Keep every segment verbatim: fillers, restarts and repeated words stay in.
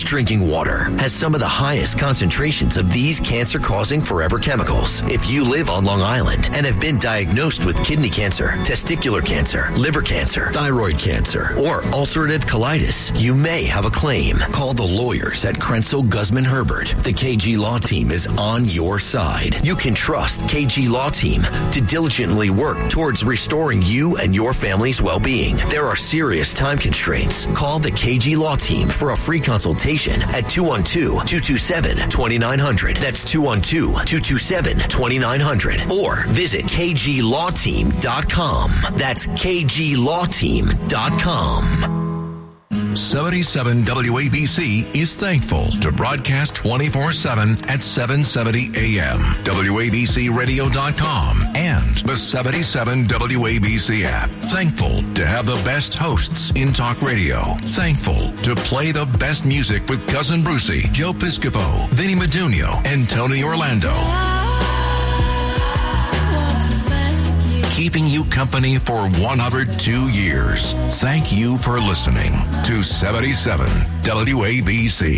Drinking water has some of the highest concentrations of these cancer-causing forever chemicals. If you live on Long Island and have been diagnosed with kidney cancer, testicular cancer, liver cancer, thyroid cancer, or ulcerative colitis, you may have a claim. Call the lawyers at Krenzel Guzman Herbert. The K G Law Team is on your side. You can trust K G Law Team to diligently work towards restoring you and your family's well-being. There are serious time constraints. Call the K G Law Team for a free consultation at two one two, two two seven, two nine zero zero. That's two one two, two two seven, two nine zero zero. Or visit k g law team dot com. That's k g law team dot com. seventy-seven W A B C is thankful to broadcast twenty-four seven at seven seventy A M, W A B C radio dot com, and the seventy-seven W A B C app. Thankful to have the best hosts in talk radio. Thankful to play the best music with Cousin Brucey, Joe Piscopo, Vinny Medunio, and Tony Orlando. Keeping you company for one hundred two years. Thank you for listening to seventy-seven W A B C.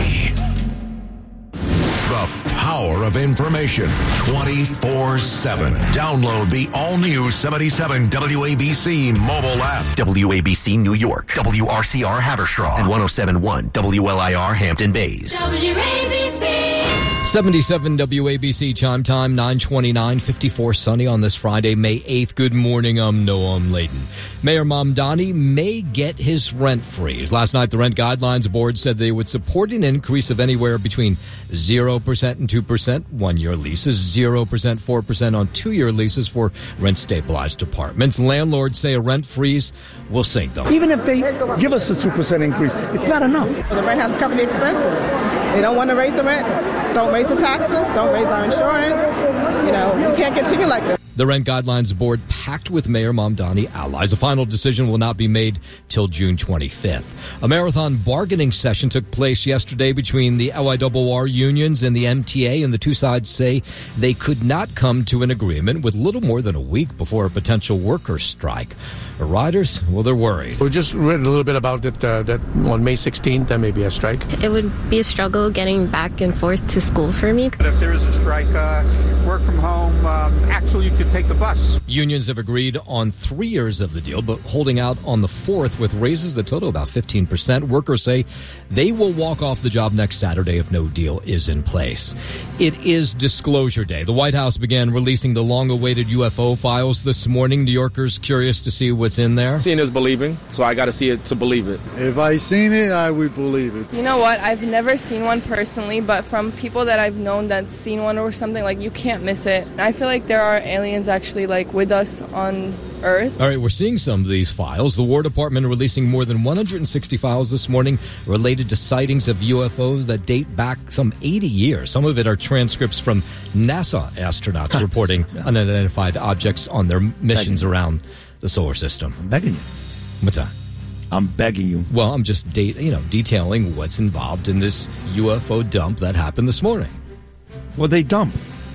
The power of information twenty-four seven. Download the all-new seventy-seven W A B C mobile app. W A B C New York, W R C R Haverstraw, and one oh seven point one W L I R Hampton Bays. W A B C. seventy-seven W A B C chime time, nine twenty-nine, fifty-four sunny on this Friday, May eighth. Good morning, I'm Noam Layden. Mayor Mamdani may get his rent freeze. Last night, the Rent Guidelines Board said they would support an increase of anywhere between zero percent and two percent one-year leases, zero percent, four percent on two-year leases for rent-stabilized apartments. Landlords say a rent freeze will sink them. Even if they give us a two percent increase, it's not enough. The rent has to cover the expenses. They don't want to raise the rent. Don't raise the taxes. Don't raise our insurance. You know, we can't continue like this. The Rent Guidelines Board packed with Mayor Mamdani allies. A final decision will not be made till June twenty-fifth. A marathon bargaining session took place yesterday between the L I R R unions and the M T A, and the two sides say they could not come to an agreement with little more than a week before a potential workers' strike. The riders, well, they're worried. We just read a little bit about it, uh, that on May sixteenth there may be a strike. It would be a struggle getting back and forth to school for me. But if there is a strike, uh, work from home, um, actually you could take the bus. Unions have agreed on three years of the deal, but holding out on the fourth with raises that total about fifteen percent. Workers say they will walk off the job next Saturday if no deal is in place. It is Disclosure Day. The White House began releasing the long-awaited U F O files this morning. New Yorkers curious to see what's in there. Seeing is believing, so I got to see it to believe it. If I seen it, I would believe it. You know what? I've never seen one personally, but from people that I've known that's seen one or something, like, you can't miss it. I feel like there are aliens actually, like, with us on Earth. All right, we're seeing some of these files. The War Department releasing more than one hundred sixty files this morning related to sightings of U F Os that date back some eighty years. Some of it are transcripts from NASA astronauts reporting unidentified objects on their missions around the solar system. I'm begging you. What's that? I'm begging you. Well, I'm just de- you know detailing what's involved in this U F O dump that happened this morning. Well, they dump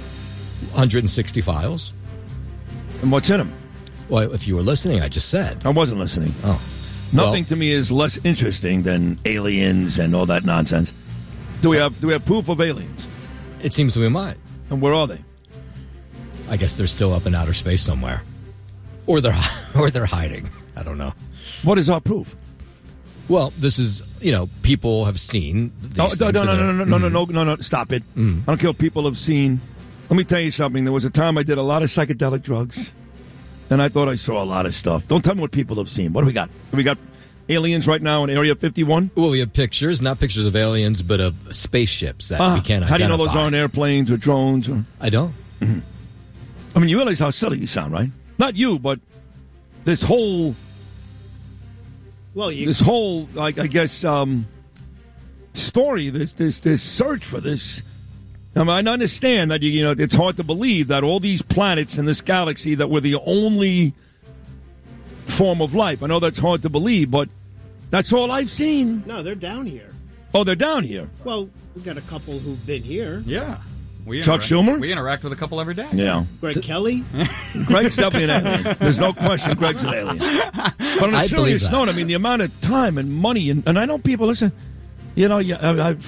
one hundred sixty files. And what's in them? Well, if you were listening, I just said. I wasn't listening. Oh. Nothing well, to me is less interesting than aliens and all that nonsense. Do we have do we have proof of aliens? It seems we might. And where are they? I guess they're still up in outer space somewhere. Or they're or they're hiding. I don't know. What is our proof? Well, this is, you know, people have seen these no, things. No, no, no, no, no, mm. no, no, no, no, no, stop it. Mm. I don't care what people have seen. Let me tell you something. There was a time I did a lot of psychedelic drugs, and I thought I saw a lot of stuff. Don't tell me what people have seen. What do we got? We got aliens right now in Area fifty-one? Well, we have pictures, not pictures of aliens, but of spaceships that uh, we can't identify. How do you know those aren't airplanes or drones? Or... I don't. Mm-hmm. I mean, you realize how silly you sound, right? Not you, but this whole... Well, you... This whole, like, I guess, um, story, this, this, this search for this... I mean, I understand that, you, you know, it's hard to believe that all these planets in this galaxy that were the only form of life. I know that's hard to believe, but that's all I've seen. No, they're down here. Oh, they're down here? Well, we've got a couple who've been here. Yeah. We Chuck Schumer? We interact with a couple every day. Yeah. Greg T- Kelly? Greg's definitely an alien. There's no question Greg's an alien. But on a I serious note, I mean, the amount of time and money, and, and I know people, listen, You know, yeah, I, I,